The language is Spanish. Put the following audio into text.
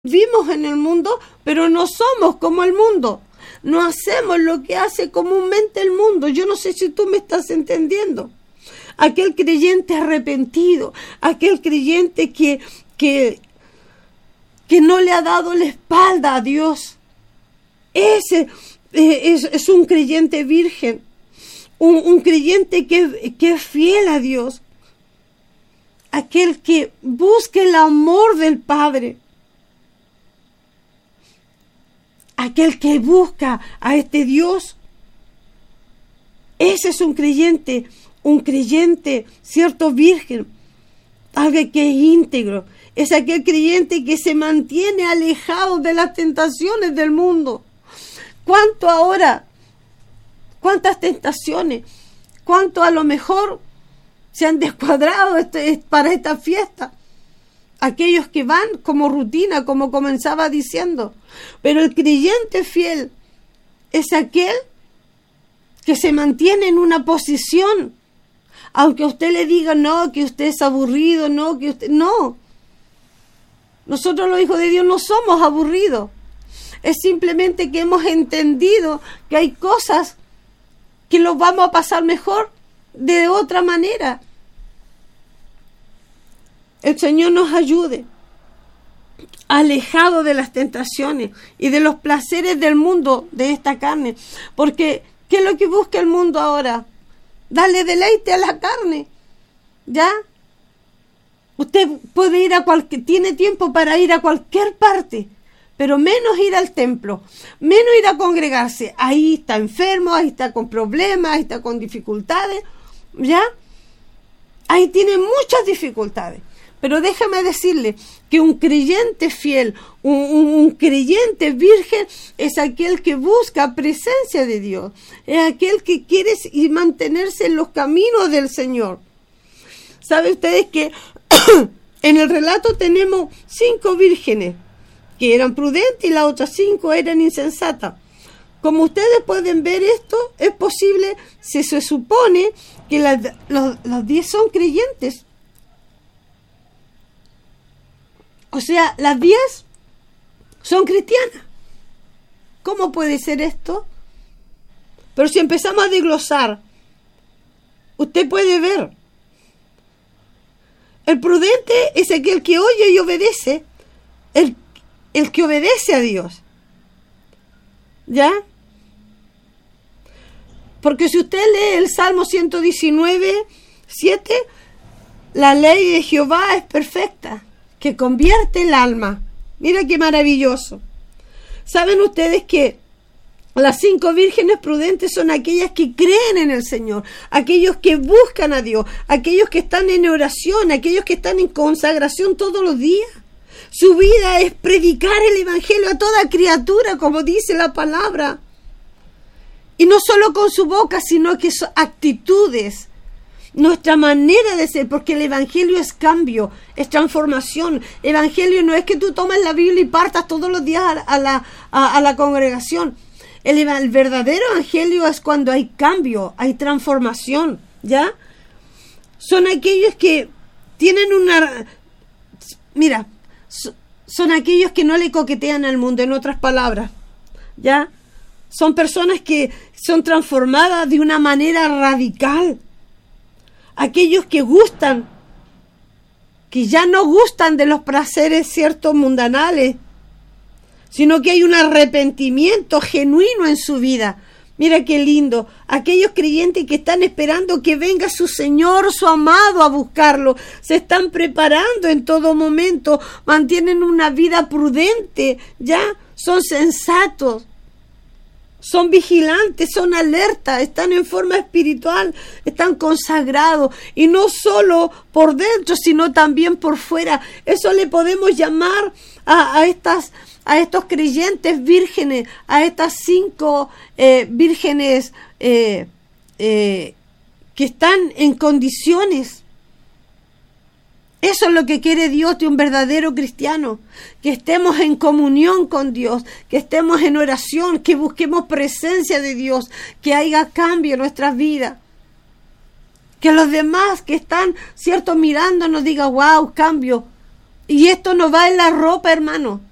vivimos en el mundo, pero no somos como el mundo. No hacemos lo que hace comúnmente el mundo. Yo no sé si tú me estás entendiendo. Aquel creyente arrepentido, aquel creyente que no le ha dado la espalda a Dios. Ese es un creyente virgen, un creyente que es fiel a Dios. Aquel que busca el amor del Padre. Aquel que busca a este Dios. Ese es un creyente, cierto, virgen. Alguien que es íntegro. Es aquel creyente que se mantiene alejado de las tentaciones del mundo. ¿Cuánto ahora? ¿Cuántas tentaciones? ¿Cuánto a lo mejor se han descuadrado para esta fiesta? Aquellos que van como rutina, como comenzaba diciendo. Pero el creyente fiel es aquel que se mantiene en una posición. Aunque usted le diga, no, que usted es aburrido, no, que usted... No. Nosotros los hijos de Dios no somos aburridos. Es simplemente que hemos entendido que hay cosas que los vamos a pasar mejor de otra manera. El Señor nos ayude, alejado de las tentaciones y de los placeres del mundo, de esta carne. Porque, ¿qué es lo que busca el mundo ahora? Darle deleite a la carne, ¿ya? Usted puede ir tiene tiempo para ir a cualquier parte, pero menos ir al templo, menos ir a congregarse. Ahí está enfermo, ahí está con problemas, ahí está con dificultades, ¿ya? Ahí tiene muchas dificultades. Pero déjame decirle que un creyente fiel, un creyente virgen es aquel que busca presencia de Dios. Es aquel que quiere mantenerse en los caminos del Señor. ¿Saben ustedes que en el relato tenemos 5 vírgenes que eran prudentes y las otras 5 eran insensatas? Como ustedes pueden ver esto, es posible, se supone que las 10 son creyentes. O sea, las 10 son cristianas. ¿Cómo puede ser esto? Pero si empezamos a desglosar, usted puede ver. El prudente es aquel que oye y obedece. El que obedece a Dios. ¿Ya? Porque si usted lee el Salmo 119, 7, la ley de Jehová es perfecta, que convierte el alma. Mira qué maravilloso. ¿Saben ustedes que las 5 vírgenes prudentes son aquellas que creen en el Señor, aquellos que buscan a Dios, aquellos que están en oración, aquellos que están en consagración todos los días? Su vida es predicar el Evangelio a toda criatura, como dice la palabra. Y no solo con su boca, sino que son actitudes. Nuestra manera de ser, porque el Evangelio es cambio, es transformación. Evangelio no es que tú tomes la Biblia y partas todos los días a la congregación. El verdadero Evangelio es cuando hay cambio, hay transformación, ¿ya? Son aquellos que tienen son aquellos que no le coquetean al mundo, en otras palabras, ¿ya? Son personas que son transformadas de una manera radical. Aquellos que gustan, que ya no gustan de los placeres ciertos mundanales, sino que hay un arrepentimiento genuino en su vida. Mira qué lindo. Aquellos creyentes que están esperando que venga su Señor, su amado, a buscarlo. Se están preparando en todo momento. Mantienen una vida prudente, ¿ya? Son sensatos. Son vigilantes, son alertas, están en forma espiritual, están consagrados. Y no solo por dentro, sino también por fuera. Eso le podemos llamar a estos creyentes vírgenes, a estas 5 vírgenes que están en condiciones. Eso es lo que quiere Dios de un verdadero cristiano, que estemos en comunión con Dios, que estemos en oración, que busquemos presencia de Dios, que haya cambio en nuestras vidas. Que los demás que están, cierto, mirando nos digan, wow, cambio. Y esto no va en la ropa, hermano.